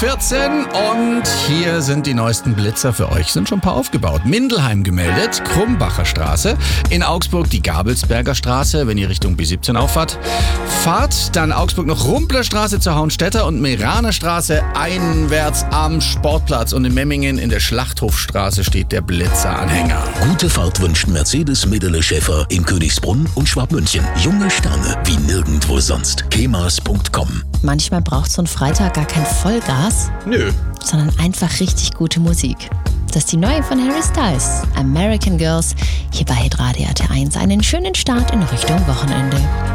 14 und hier sind die neuesten Blitzer für euch. Sind schon ein paar aufgebaut. Mindelheim gemeldet, Krumbacher Straße. In Augsburg die Gabelsberger Straße, wenn ihr Richtung B17 auffahrt. Fahrt dann Augsburg noch Rumpler Straße zur Hauenstädter und Meraner Straße einwärts am Sportplatz. Und in Memmingen in der Schlachthofstraße steht der Blitzeranhänger. Gute Fahrt wünscht Mercedes Medele Schäfer in Königsbrunn und Schwabmünchen. Junge Sterne wie nirgendwo sonst. kemas.com. Manchmal braucht so ein Freitag gar kein Vollgas, Nö. sondern einfach richtig gute Musik. Das ist die neue von Harry Styles, American Girls, hier bei Hitradio RT1. Einen schönen Start in Richtung Wochenende.